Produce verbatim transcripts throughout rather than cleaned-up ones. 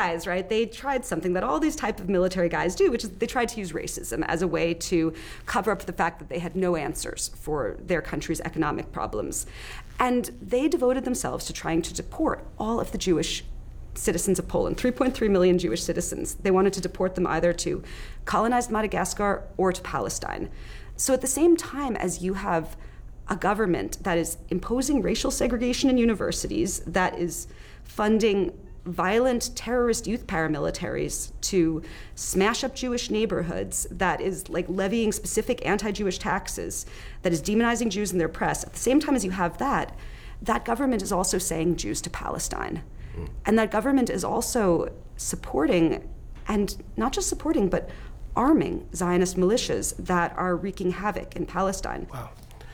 guys, right, they tried something that all these type of military guys do, which is they tried to use racism as a way to cover up the fact that they had no answers for their country's economic problems. And they devoted themselves to trying to deport all of the Jewish citizens of Poland, three point three million Jewish citizens. They wanted to deport them either to colonized Madagascar or to Palestine. So at the same time as you have a government that is imposing racial segregation in universities, that is funding violent terrorist youth paramilitaries to smash up Jewish neighborhoods, that is like levying specific anti-Jewish taxes, that is demonizing Jews in their press. At the same time as you have that, that government is also saying Jews to Palestine. Mm. And that government is also supporting, and not just supporting, but arming Zionist militias that are wreaking havoc in Palestine. Wow.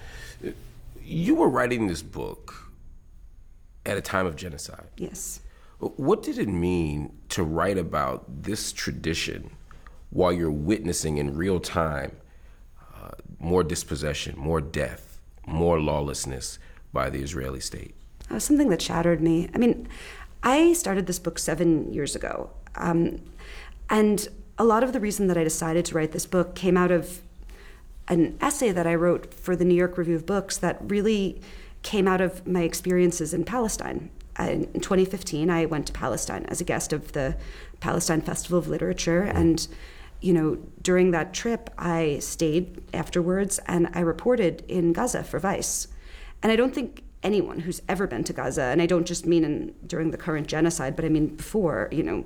You were writing this book at a time of genocide. Yes. What did it mean to write about this tradition while you're witnessing in real time uh, more dispossession, more death, more lawlessness by the Israeli state? That was something that shattered me. I mean, I started this book seven years ago. Um, and a lot of the reason that I decided to write this book came out of an essay that I wrote for the New York Review of Books that really came out of my experiences in Palestine. In twenty fifteen, I went to Palestine as a guest of the Palestine Festival of Literature. And, you know, during that trip, I stayed afterwards and I reported in Gaza for Vice. And I don't think anyone who's ever been to Gaza, and I don't just mean in, during the current genocide, but I mean before, you know,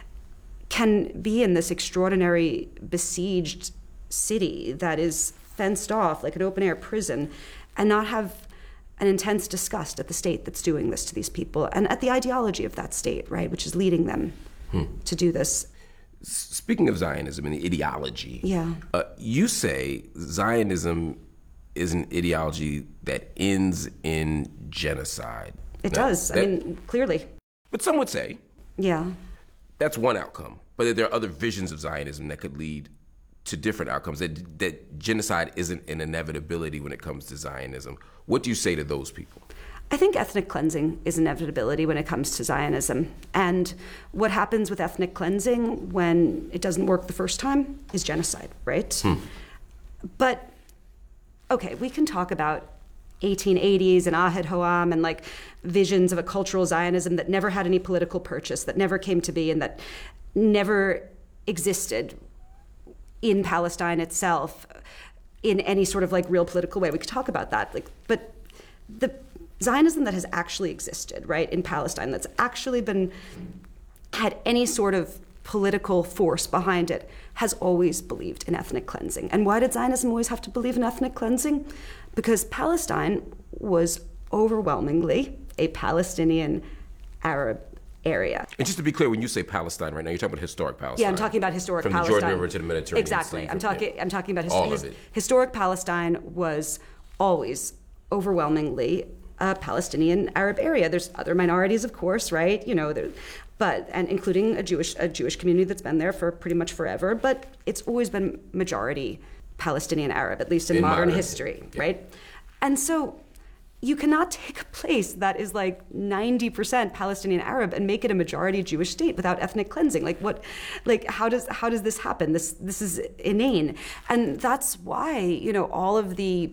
can be in this extraordinary besieged city that is fenced off like an open-air prison and not have an intense disgust at the state that's doing this to these people and at the ideology of that state, right, which is leading them hmm. to do this. Speaking of Zionism and the ideology, yeah, uh, you say Zionism is an ideology that ends in genocide. It now, does. That, I mean, clearly. But some would say, yeah, that's one outcome. But there are other visions of Zionism that could lead to different outcomes, that, that genocide isn't an inevitability when it comes to Zionism. What do you say to those people? I think ethnic cleansing is an inevitability when it comes to Zionism. And what happens with ethnic cleansing when it doesn't work the first time is genocide, right? Hmm. But, okay, we can talk about eighteen eighties and Ahad Hoam and like visions of a cultural Zionism that never had any political purchase, that never came to be, and that never existed in Palestine itself in any sort of like real political way. We could talk about that. Like, but the Zionism that has actually existed, right, in Palestine, that's actually been, had any sort of political force behind it, has always believed in ethnic cleansing. And why did Zionism always have to believe in ethnic cleansing? Because Palestine was overwhelmingly a Palestinian Arab area. And just to be clear, when you say Palestine right now, you're talking about historic Palestine. Yeah, I'm talking about historic From Palestine. From the Jordan River to the Mediterranean Exactly. Sea. I'm talking. I'm talking about his, all his, of it. Historic Palestine was always overwhelmingly a Palestinian Arab area. There's other minorities, of course, right? You know, there, but and including a Jewish a Jewish community that's been there for pretty much forever. But it's always been majority Palestinian Arab, at least in, in modern, modern history, yeah. right? And so you cannot take a place that is like ninety percent Palestinian Arab and make it a majority Jewish state without ethnic cleansing. Like what, like how does how does this happen? This this is inane. And that's why, you know, all of the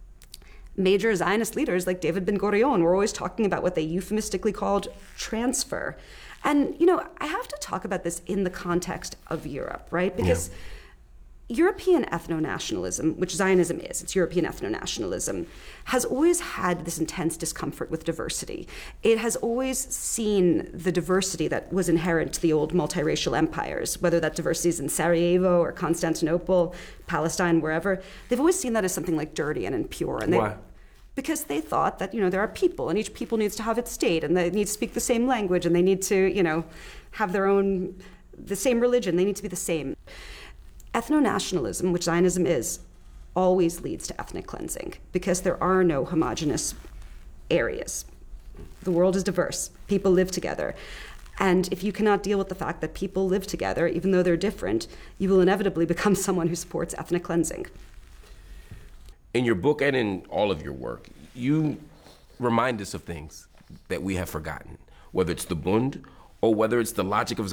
major Zionist leaders like David Ben-Gurion were always talking about what they euphemistically called transfer. And, you know, I have to talk about this in the context of Europe, right? Because yeah. European ethno-nationalism, which Zionism is, it's European ethno-nationalism, has always had this intense discomfort with diversity. It has always seen the diversity that was inherent to the old multiracial empires, whether that diversity is in Sarajevo or Constantinople, Palestine, wherever. They've always seen that as something like dirty and impure. And they, Why? Because they thought that, you know, there are people, and each people needs to have its state, and they need to speak the same language, and they need to, you know, have their own, the same religion. They need to be the same. Ethno-nationalism, which Zionism is, always leads to ethnic cleansing because there are no homogenous areas. The world is diverse. People live together. And if you cannot deal with the fact that people live together, even though they're different, you will inevitably become someone who supports ethnic cleansing. In your book and in all of your work, you remind us of things that we have forgotten, whether it's the Bund or whether it's the logic of